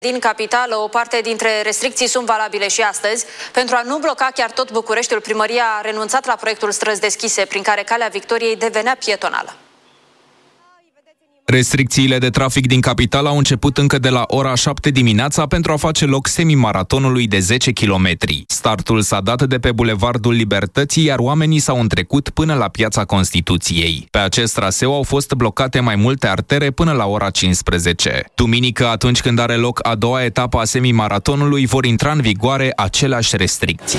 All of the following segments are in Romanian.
Din capitală, o parte dintre restricții sunt valabile și astăzi. Pentru a nu bloca chiar tot Bucureștiul, primăria a renunțat la proiectul Străzi Deschise, prin care Calea Victoriei devenea pietonală. Restricțiile de trafic din capitală au început încă de la ora 7 dimineața pentru a face loc semimaratonului de 10 km. Startul s-a dat de pe Bulevardul Libertății, iar oamenii s-au întrecut până la Piața Constituției. Pe acest traseu au fost blocate mai multe artere până la ora 15. Duminică, atunci când are loc a doua etapă a semimaratonului, vor intra în vigoare aceleași restricții.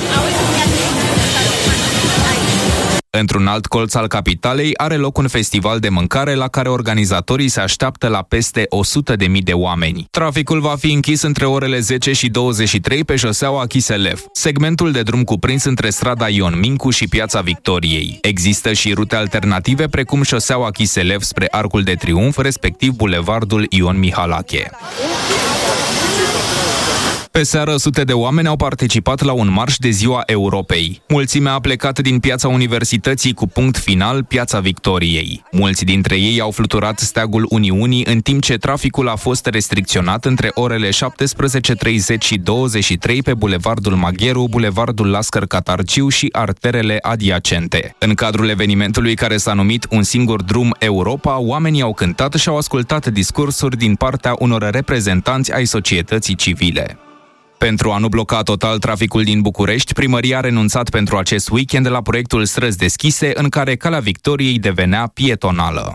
Într-un alt colț al capitalei are loc un festival de mâncare la care organizatorii se așteaptă la peste 100.000 de oameni. Traficul va fi închis între orele 10 și 23 pe șoseaua Chiselev, segmentul de drum cuprins între strada Ion Mincu și Piața Victoriei. Există și rute alternative precum șoseaua Chiselev spre Arcul de Triunf, respectiv bulevardul Ion Mihalache. Pe seară, sute de oameni au participat la un marș de Ziua Europei. Mulțimea a plecat din Piața Universității cu punct final Piața Victoriei. Mulți dintre ei au fluturat steagul Uniunii, în timp ce traficul a fost restricționat între orele 17:30 și 23 pe Bulevardul Magheru, Bulevardul Lascăr Catargiu și arterele adiacente. În cadrul evenimentului, care s-a numit Un singur drum Europa, oamenii au cântat și au ascultat discursuri din partea unor reprezentanți ai societății civile. Pentru a nu bloca total traficul din București, primăria a renunțat pentru acest weekend la proiectul Străzi Deschise, în care Calea Victoriei devenea pietonală.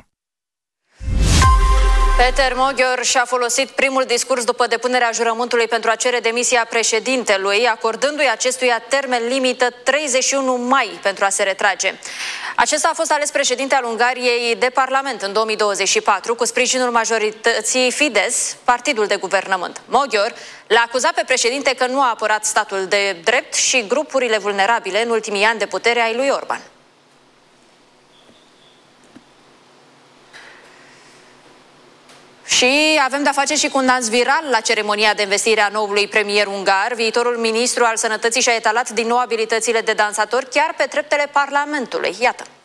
Peter Moghior și-a folosit primul discurs după depunerea jurământului pentru a cere demisia președintelui, acordându-i acestuia termen limită 31 mai pentru a se retrage. Acesta a fost ales președinte al Ungariei de Parlament în 2024, cu sprijinul majorității Fidesz, partidul de guvernământ. Moghior l-a acuzat pe președinte că nu a apărat statul de drept și grupurile vulnerabile în ultimii ani de putere ai lui Orban. Și avem de-a face și cu un dans viral la ceremonia de investire a noului premier ungar. Viitorul ministru al sănătății și-a etalat din nou abilitățile de dansator chiar pe treptele Parlamentului. Iată!